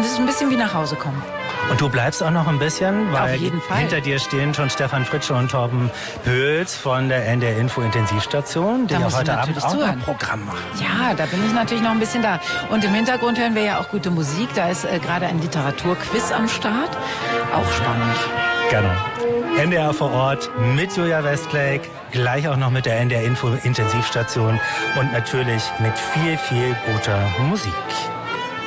Und es ist ein bisschen wie nach Hause kommen. Und du bleibst auch noch ein bisschen, weil auf jeden Fall. Hinter dir stehen schon Stefan Fritsche und Torben Pöls von der NDR Info Intensivstation, die ja heute Abend auch noch Programm machen. Ja, da bin ich natürlich noch ein bisschen da. Und im Hintergrund hören wir ja auch gute Musik. Da ist gerade ein Literaturquiz am Start. Auch spannend. Genau. NDR vor Ort mit Julia Westlake, gleich auch noch mit der NDR Info Intensivstation und natürlich mit viel, viel guter Musik.